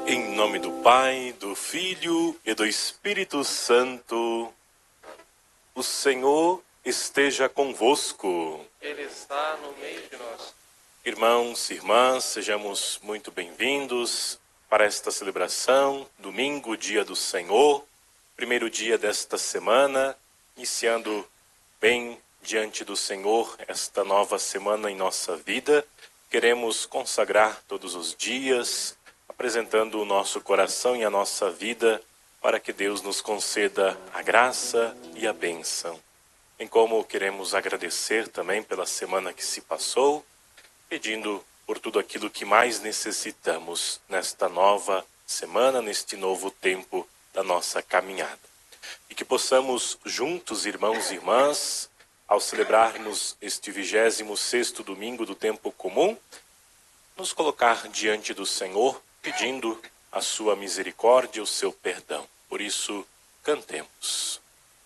Em nome do Pai, do Filho e do Espírito Santo, o Senhor esteja convosco. Ele está no meio de nós. Irmãos e irmãs, sejamos muito bem-vindos para esta celebração, domingo, dia do Senhor, primeiro dia desta semana, iniciando bem diante do Senhor esta nova semana em nossa vida. Queremos consagrar todos os dias, apresentando o nosso coração e a nossa vida para que Deus nos conceda a graça e a bênção. Bem como queremos agradecer também pela semana que se passou, pedindo por tudo aquilo que mais necessitamos nesta nova semana, neste novo tempo da nossa caminhada. E que possamos juntos, irmãos e irmãs, ao celebrarmos este 26º domingo do tempo comum, nos colocar diante do Senhor, pedindo a sua misericórdia e o seu perdão. Por isso, cantemos.